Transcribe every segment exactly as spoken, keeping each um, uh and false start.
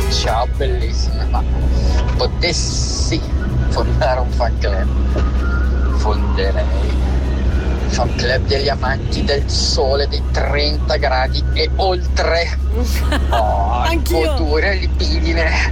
Ciao bellissima, ma potessi fondare un fan club, fonderei il fan club degli amanti del sole, dei trenta gradi e oltre. Oh, Anch'io. Odore libidine.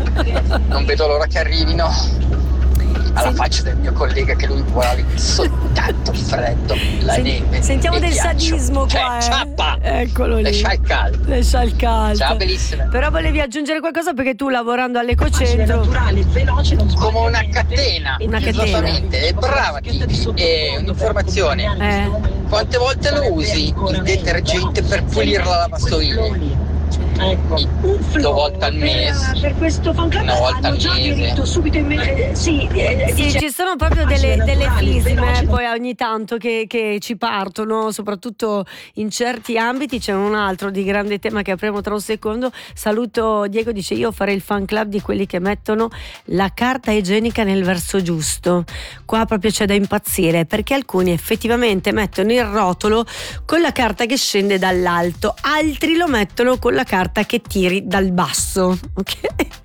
Non vedo l'ora che arrivino. Alla Sen- faccia del mio collega che lui vuole soltanto il freddo, la Sen- neve. sentiamo e del ghiaccio. sadismo Cioè, qua, eh. ciappa! Eccolo lì. Le scialcalde. Le scialcalde. Ciao bellissime. Però volevi aggiungere qualcosa perché tu lavorando all'ecocentro naturale, veloce, non Come una catena. Una catena. Esattamente. E brava Kiki. E un'informazione. Eh. Quante volte lo usi il detergente per pulire la lavastoviglie? Ecco, un Due volte al mese. per questo fan club Una volta hanno al già mese. diritto subito in me- eh, sì, eh, Sì, dice- ci sono proprio delle, Facile, delle naturale, fisime veloce. eh, poi ogni tanto che, che ci partono, soprattutto in certi ambiti. C'è un altro di grande tema che apriamo tra un secondo. Saluto Diego, dice: io farei il fan club di quelli che mettono la carta igienica nel verso giusto. Qua proprio c'è da impazzire, perché alcuni effettivamente mettono il rotolo con la carta che scende dall'alto, altri lo mettono con la carta che tiri dal basso, ok?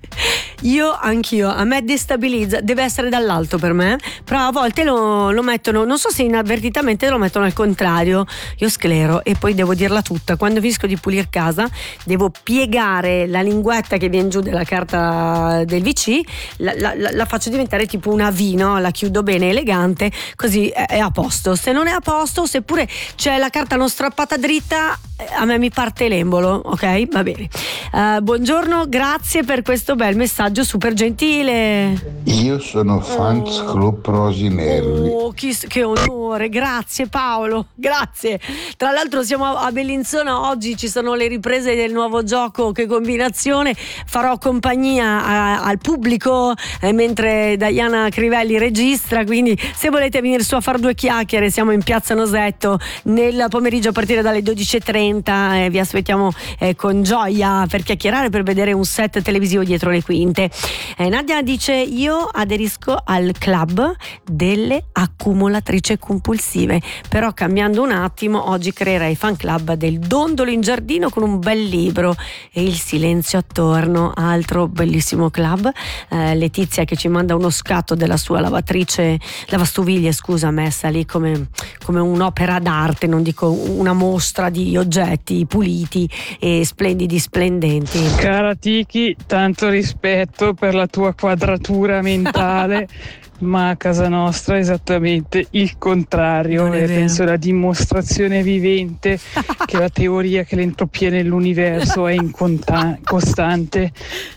Io anch'io, a me destabilizza, deve essere dall'alto per me, però a volte lo, lo mettono, non so se inavvertitamente lo mettono al contrario. Io sclero e poi devo dirla tutta. Quando finisco di pulire casa devo piegare la linguetta che viene giù della carta del V C, la, la, la faccio diventare tipo una V, no? La chiudo bene, elegante, così è, è a posto. Se non è a posto, seppure c'è la carta non strappata dritta, a me mi parte l'embolo, ok? Va bene. Uh, buongiorno, grazie per questo bel messaggio super gentile. Io sono fans Oh. club Rosinelli. Oh, chi, che onore, grazie Paolo, grazie. Tra l'altro siamo a, a Bellinzona, oggi ci sono le riprese del nuovo gioco Che combinazione, farò compagnia a, al pubblico eh, mentre Diana Crivelli registra, quindi se volete venire su a fare due chiacchiere siamo in Piazza Nosetto nel pomeriggio a partire dalle dodici e trenta, eh, vi aspettiamo eh, con gioia per chiacchierare, per vedere un set televisivo dietro le quinte. eh, Nadia dice: io aderisco al club delle accumulatrici compulsive, però cambiando un attimo oggi creerei fan club del dondolo in giardino con un bel libro e il silenzio attorno, altro bellissimo club. eh, Letizia che ci manda uno scatto della sua lavatrice, lavastoviglie scusa, messa lì come, come un'opera d'arte, non dico una mostra di oggetti puliti e splendidi, splendenti. Cara Tiki, tanto rispetto per la tua quadratura mentale, ma a casa nostra è esattamente il contrario. Non è E vero. penso la dimostrazione vivente che la teoria che l'entropia nell'universo è in conta- costante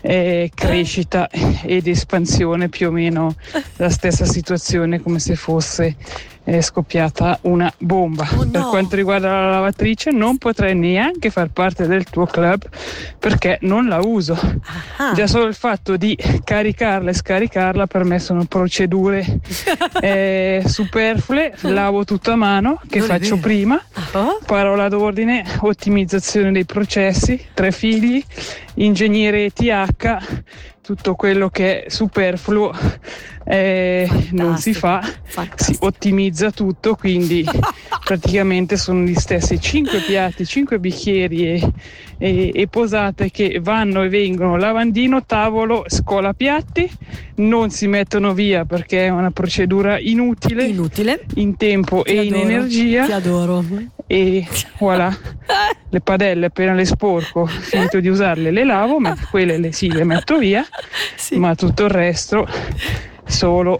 è crescita ed espansione, più o meno la stessa situazione, come se fosse è scoppiata una bomba. Oh no. Per quanto riguarda la lavatrice non potrei neanche far parte del tuo club perché non la uso. Ah. Già solo il fatto di caricarla e scaricarla per me sono procedure eh, superflue. Lavo tutto a mano, che Non è faccio vero. prima. Oh? Parola d'ordine: ottimizzazione dei processi, tre figli, ingegnere E T H, tutto quello che è superfluo eh, non si fa, si Fantastico. ottimizza tutto, quindi praticamente sono gli stessi cinque piatti, cinque bicchieri e, e, e posate che vanno e vengono, lavandino, tavolo, scolapiatti, non si mettono via perché è una procedura inutile, Inutile. in tempo Ti e in adoro, energia. Ti adoro. E voilà, le padelle appena le sporco, finito di usarle le lavo, ma quelle le, sì, le metto via, Sì. ma tutto il resto solo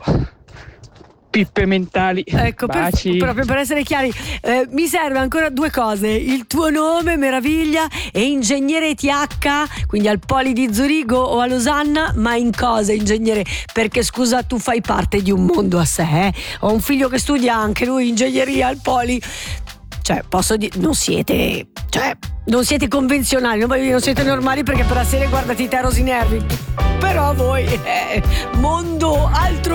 pippe mentali. Ecco, per, Baci. proprio per essere chiari, eh, mi serve ancora due cose: il tuo nome, meraviglia, e ingegnere E T H, quindi al Poli di Zurigo o a Losanna. Ma in cosa, ingegnere? Perché scusa, tu fai parte di un mondo a sé, eh? Ho un figlio che studia anche lui ingegneria al Poli. Cioè, posso dire, non siete, cioè, non siete convenzionali, non voglio dire non siete normali, perché per la serie guardati te Rosinervi, però voi, eh, mondo altro